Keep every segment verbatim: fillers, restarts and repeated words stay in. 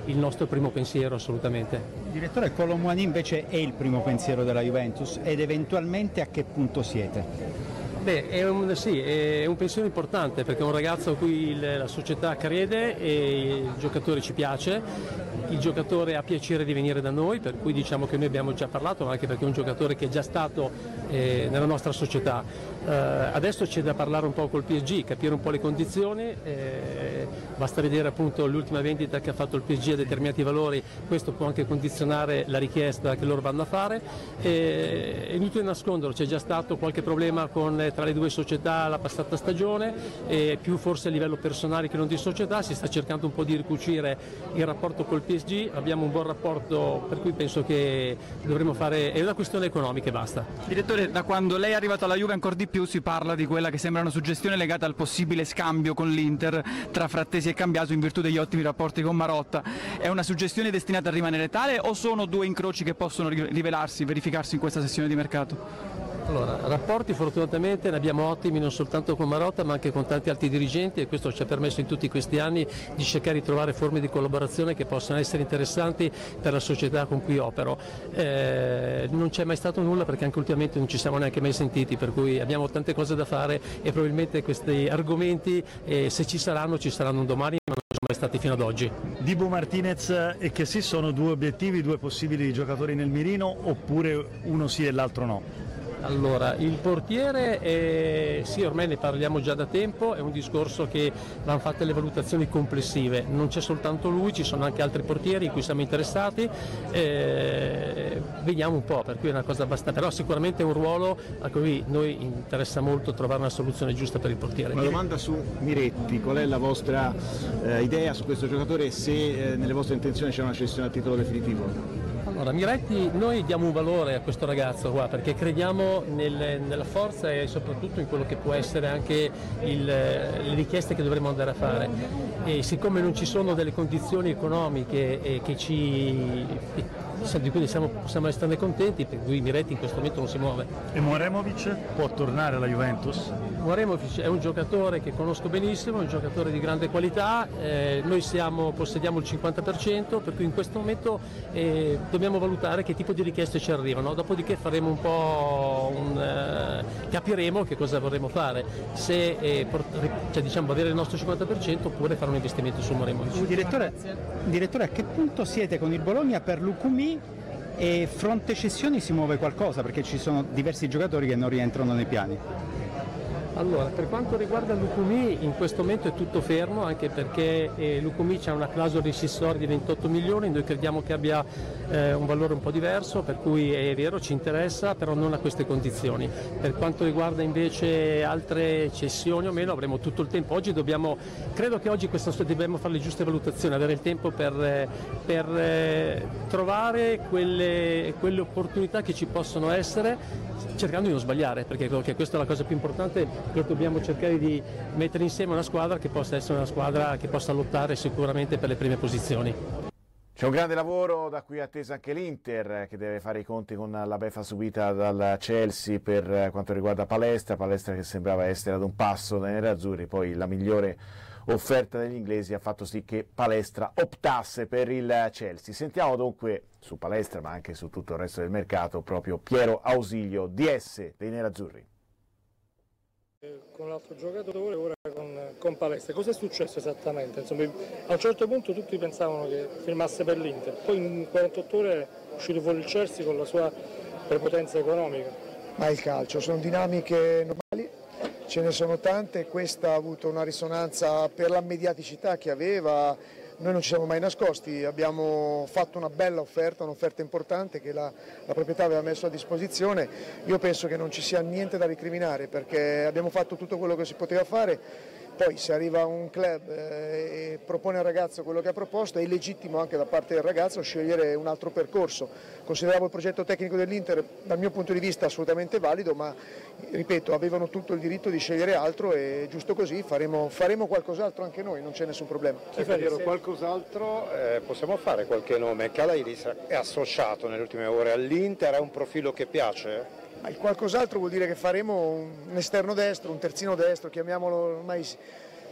il nostro primo pensiero assolutamente. Direttore, Kolo Muani invece è il primo pensiero della Juventus ed eventualmente a che punto siete? Beh, è un, sì, è un pensiero importante perché è un ragazzo a cui il, la società crede e il giocatore ci piace. Il giocatore ha piacere di venire da noi, per cui diciamo che noi abbiamo già parlato, ma anche perché è un giocatore che è già stato eh, nella nostra società. Eh, adesso c'è da parlare un po' col P S G, capire un po' le condizioni, eh, basta vedere appunto l'ultima vendita che ha fatto il P S G a determinati valori, questo può anche condizionare la richiesta che loro vanno a fare. Eh, è inutile nasconderlo, c'è già stato qualche problema con, tra le due società la passata stagione, e più forse a livello personale che non di società, si sta cercando un po' di ricucire il rapporto col P S G, abbiamo un buon rapporto, per cui penso che dovremo fare, è una questione economica e basta. Direttore, da quando lei è arrivato alla Juve ancora di più si parla di quella che sembra una suggestione legata al possibile scambio con l'Inter tra Frattesi e Cambiaso in virtù degli ottimi rapporti con Marotta. È una suggestione destinata a rimanere tale o sono due incroci che possono rivelarsi, verificarsi in questa sessione di mercato? Allora, rapporti fortunatamente ne abbiamo ottimi non soltanto con Marotta ma anche con tanti altri dirigenti, e questo ci ha permesso in tutti questi anni di cercare di trovare forme di collaborazione che possano essere interessanti per la società con cui opero. Eh, non c'è mai stato nulla perché anche ultimamente non ci siamo neanche mai sentiti, per cui abbiamo tante cose da fare e probabilmente questi argomenti, eh, se ci saranno, ci saranno un domani, ma non sono mai stati fino ad oggi. Dibu Martinez e che sì, sono due obiettivi, due possibili giocatori nel mirino, oppure uno sì e l'altro no? Allora, il portiere, eh, sì, ormai ne parliamo già da tempo, è un discorso che vanno fatte le valutazioni complessive, non c'è soltanto lui, ci sono anche altri portieri in cui siamo interessati, eh, vediamo un po', per cui è una cosa abbastanza, però sicuramente è un ruolo a cui noi interessa molto trovare una soluzione giusta per il portiere. Una domanda su Miretti, qual è la vostra eh, idea su questo giocatore, se eh, nelle vostre intenzioni c'è una cessione a titolo definitivo? Allora, Miretti, noi diamo un valore a questo ragazzo qua perché crediamo nel, nella forza e soprattutto in quello che può essere anche il, le richieste che dovremo andare a fare, e siccome non ci sono delle condizioni economiche eh, che ci, di cui siamo, possiamo esserne contenti, per cui Miretti in questo momento non si muove. E Moremovic può tornare alla Juventus? Moremovic è un giocatore che conosco benissimo, è un giocatore di grande qualità, eh, noi siamo, possediamo il cinquanta per cento, per cui in questo momento eh, dobbiamo valutare che tipo di richieste ci arrivano, dopodiché faremo un po' un, eh, capiremo che cosa vorremmo fare, se eh, port- cioè, diciamo, avere il nostro cinquanta per cento oppure fare un investimento su Moremovic. Direttore, direttore, a che punto siete con il Bologna per Lucumí? E fronte cessioni si muove qualcosa perché ci sono diversi giocatori che non rientrano nei piani? Allora, per quanto riguarda Lucumí, in questo momento è tutto fermo, anche perché eh, Lucumí c'ha una clausola rescissoria di ventotto milioni, noi crediamo che abbia eh, un valore un po' diverso, per cui è vero, ci interessa, però non a queste condizioni. Per quanto riguarda invece altre cessioni o meno, avremo tutto il tempo. Oggi dobbiamo, credo che oggi questa, dobbiamo fare le giuste valutazioni, avere il tempo per, per eh, trovare quelle, quelle opportunità che ci possono essere, cercando di non sbagliare, perché credo che questa è la cosa più importante, che dobbiamo cercare di mettere insieme una squadra che possa essere una squadra che possa lottare sicuramente per le prime posizioni. C'è un grande lavoro da cui è attesa anche l'Inter, che deve fare i conti con la beffa subita dal Chelsea per quanto riguarda Palestra, Palestra che sembrava essere ad un passo dai nerazzurri, poi la migliore offerta degli inglesi ha fatto sì che Palestra optasse per il Chelsea. Sentiamo dunque su Palestra, ma anche su tutto il resto del mercato, proprio Piero Ausilio, D S dei nerazzurri. Con l'altro giocatore, ora con, con Palestra, cosa è successo esattamente? Insomma, a un certo punto tutti pensavano che firmasse per l'Inter, poi in quarantotto ore è uscito fuori il Chelsea con la sua prepotenza economica. Ma il calcio, sono dinamiche normali, ce ne sono tante, questa ha avuto una risonanza per la mediaticità che aveva. Noi non ci siamo mai nascosti, abbiamo fatto una bella offerta, un'offerta importante che la, la proprietà aveva messo a disposizione. Io penso che non ci sia niente da recriminare perché abbiamo fatto tutto quello che si poteva fare. Poi se arriva un club eh, e propone al ragazzo quello che ha proposto, è legittimo anche da parte del ragazzo scegliere un altro percorso. Consideravo il progetto tecnico dell'Inter dal mio punto di vista assolutamente valido, ma ripeto, avevano tutto il diritto di scegliere altro e giusto così faremo, faremo qualcos'altro anche noi, non c'è nessun problema. Chi fa dire qualcos'altro? Eh, possiamo fare qualche nome. Kalairis è associato nelle ultime ore all'Inter, è un profilo che piace? Ma il qualcos'altro vuol dire che faremo un esterno destro, un terzino destro, chiamiamolo ormai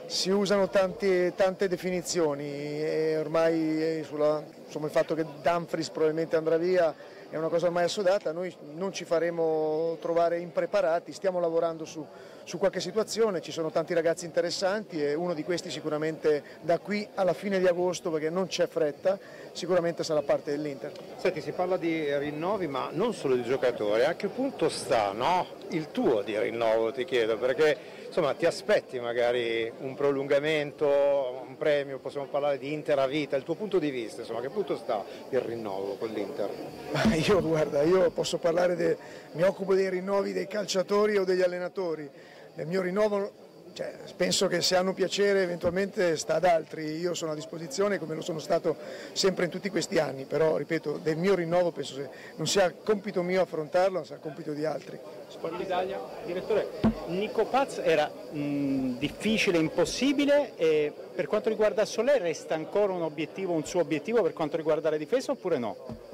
si usano tanti, tante definizioni e ormai sulla, insomma, il fatto che Dumfries probabilmente andrà via è una cosa ormai assodata, noi non ci faremo trovare impreparati, stiamo lavorando su, su qualche situazione, ci sono tanti ragazzi interessanti e uno di questi sicuramente da qui alla fine di agosto, perché non c'è fretta, sicuramente sarà parte dell'Inter. Senti, si parla di rinnovi ma non solo di giocatori, a che punto sta, no? Il tuo di rinnovo, ti chiedo, perché insomma ti aspetti magari un prolungamento, un premio, possiamo parlare di Inter a vita, il tuo punto di vista, insomma, a che punto sta il rinnovo con l'Inter? Io guarda, io posso parlare, de, mi occupo dei rinnovi dei calciatori o degli allenatori, il mio rinnovo, cioè, penso che se hanno piacere eventualmente sta ad altri, io sono a disposizione come lo sono stato sempre in tutti questi anni, però ripeto, del mio rinnovo penso che non sia compito mio affrontarlo, ma sia compito di altri. Sport Italia, direttore, Nico Paz era mh, difficile, impossibile e per quanto riguarda Solé resta ancora un obiettivo, un suo obiettivo per quanto riguarda la difesa oppure no?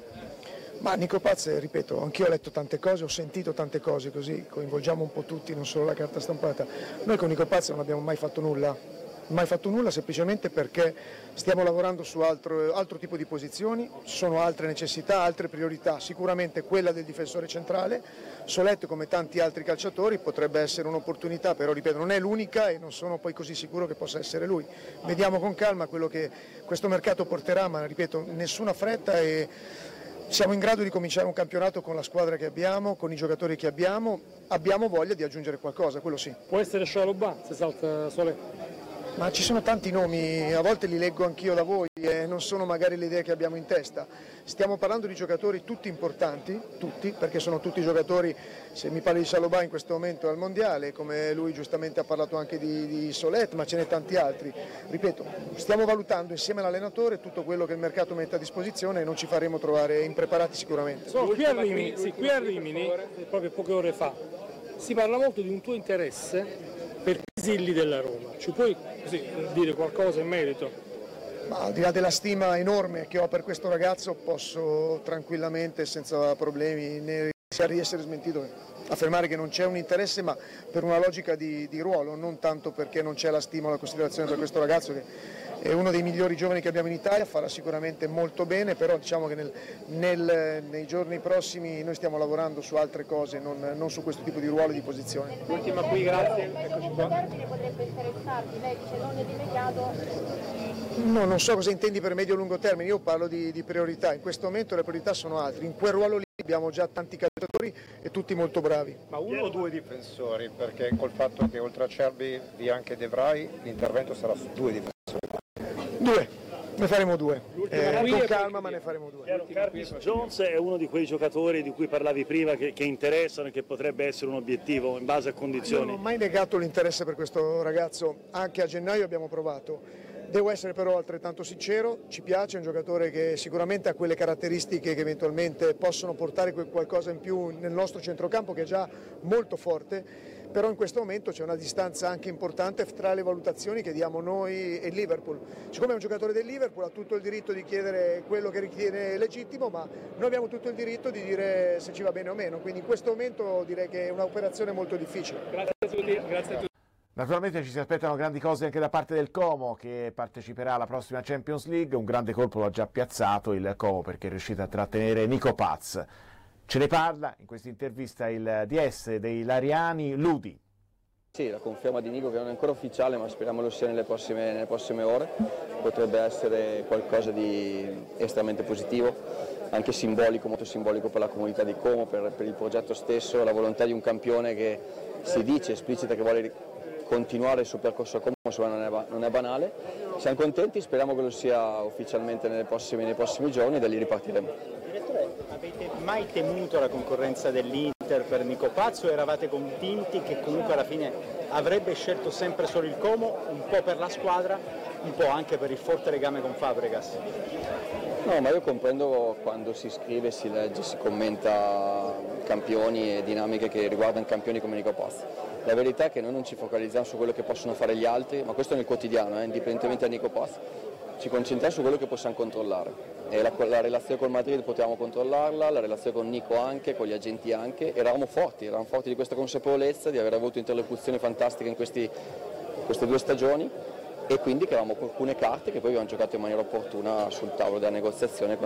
Ma Nico Paz, ripeto, anch'io ho letto tante cose, ho sentito tante cose, così coinvolgiamo un po' tutti, non solo la carta stampata. Noi con Nico Paz non abbiamo mai fatto nulla, mai fatto nulla semplicemente perché stiamo lavorando su altro, altro tipo di posizioni, ci sono altre necessità, altre priorità, sicuramente quella del difensore centrale. Soletto, come tanti altri calciatori, potrebbe essere un'opportunità, però ripeto non è l'unica e non sono poi così sicuro che possa essere lui. Vediamo con calma quello che questo mercato porterà, ma ripeto nessuna fretta e siamo in grado di cominciare un campionato con la squadra che abbiamo, con i giocatori che abbiamo, abbiamo voglia di aggiungere qualcosa, quello sì. Può essere Scialobà se salta Solé? Ma ci sono tanti nomi, a volte li leggo anch'io da voi e non sono magari le idee che abbiamo in testa. Stiamo parlando di giocatori tutti importanti, tutti, perché sono tutti giocatori, se mi parli di Salobà in questo momento è al Mondiale, come lui giustamente ha parlato anche di, di Solet, ma ce n'è tanti altri. Ripeto, stiamo valutando insieme all'allenatore tutto quello che il mercato mette a disposizione e non ci faremo trovare impreparati sicuramente. So, qui, a Rimini, sì, qui a Rimini, proprio poche ore fa, si parla molto di un tuo interesse per Pisilli della Roma. Ci puoi così, dire qualcosa in merito? Ma al di là della stima enorme che ho per questo ragazzo posso tranquillamente, senza problemi, né di essere smentito, affermare che non c'è un interesse, ma per una logica di, di ruolo, non tanto perché non c'è la stima o la considerazione per questo ragazzo che è uno dei migliori giovani che abbiamo in Italia, farà sicuramente molto bene, però diciamo che nel, nel, nei giorni prossimi noi stiamo lavorando su altre cose, non, non su questo tipo di ruolo e di posizione. L'ultima qui, grazie. Eccoci qua. Potrebbe interessarti, lei dice non immediato. No, non so cosa intendi per medio-lungo termine, io parlo di, di priorità, in questo momento le priorità sono altre, in quel ruolo lì abbiamo già tanti calciatori e tutti molto bravi. Ma uno o due difensori? Perché col fatto che oltre a Cerbi vi anche De Vrij, l'intervento sarà su due difensori. Due, ne faremo due, eh, con calma ma ne faremo due. Curtis Jones è uno di quei giocatori di cui parlavi prima che, che interessano e che potrebbe essere un obiettivo in base a condizioni. Io non ho mai negato l'interesse per questo ragazzo, anche a gennaio abbiamo provato. Devo essere però altrettanto sincero, ci piace, è un giocatore che sicuramente ha quelle caratteristiche che eventualmente possono portare qualcosa in più nel nostro centrocampo che è già molto forte, però in questo momento c'è una distanza anche importante tra le valutazioni che diamo noi e il Liverpool. Siccome è un giocatore del Liverpool ha tutto il diritto di chiedere quello che ritiene legittimo, ma noi abbiamo tutto il diritto di dire se ci va bene o meno, quindi in questo momento direi che è un'operazione molto difficile. Grazie a tutti, grazie a tutti. Naturalmente ci si aspettano grandi cose anche da parte del Como che parteciperà alla prossima Champions League, un grande colpo l'ha già piazzato il Como perché è riuscito a trattenere Nico Paz. Ce ne parla in questa intervista il D S dei Lariani, Ludi. Sì, la conferma di Nico che non è ancora ufficiale ma speriamo lo sia nelle prossime, nelle prossime ore, potrebbe essere qualcosa di estremamente positivo, anche simbolico, molto simbolico per la comunità di Como, per, per il progetto stesso, la volontà di un campione che si dice, esplicita che vuole continuare il suo percorso a Como, insomma non è, non è banale. Siamo contenti, speriamo che lo sia ufficialmente nelle prossime, nei prossimi giorni e da lì ripartiremo. Direttore, avete mai temuto la concorrenza dell'Inter per Nico Paz o eravate convinti che comunque alla fine avrebbe scelto sempre solo il Como, un po' per la squadra, un po' anche per il forte legame con Fabregas? No, ma io comprendo quando si scrive, si legge, si commenta campioni e dinamiche che riguardano campioni come Nico Paz. La verità è che noi non ci focalizziamo su quello che possono fare gli altri, ma questo nel quotidiano, eh, indipendentemente da Nico Paz, ci concentriamo su quello che possiamo controllare. E la, la relazione col Madrid potevamo controllarla, la relazione con Nico anche, con gli agenti anche, eravamo forti, eravamo forti di questa consapevolezza, di aver avuto interlocuzioni fantastiche in questi, queste due stagioni. e quindi che avevamo alcune carte che poi abbiamo giocato in maniera opportuna sul tavolo della negoziazione con